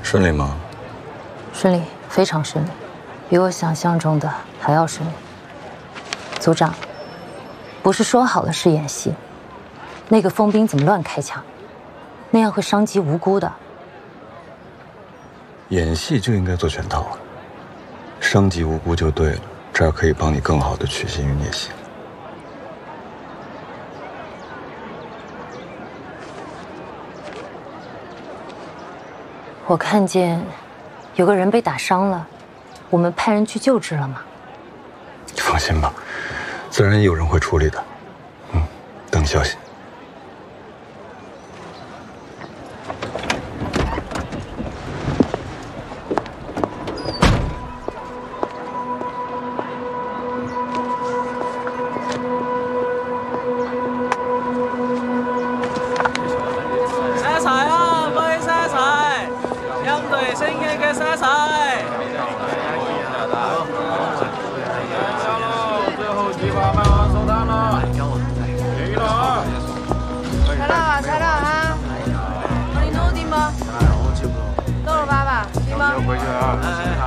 顺利吗？ 顺利，非常顺利，比我想象中的还要顺利。组长，不是说好了是演戏，那个疯兵怎么乱开枪？那样会伤及无辜的。 演戏就应该做全套啊，伤及无辜就对了，这样可以帮你更好的取信于聂心。 我看见有个人被打伤了，我们派人去救治了吗？ 放心吧，自然有人会处理的。等消息。 沙柴啊，歸沙柴，音對升起嘅沙柴。最後幾把賣完收單了，停了啊！ 材料啊，你弄定吗？到了吧，行吗？ 回去啊。